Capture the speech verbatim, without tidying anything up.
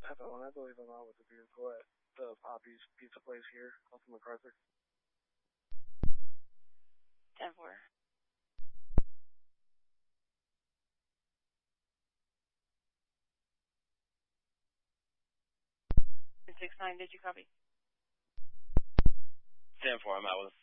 Evan, I believe I'm out with the vehicle at the Poppy's Pizza Place here off of MacArthur. ten four. six nine, did you copy? ten four, I'm out with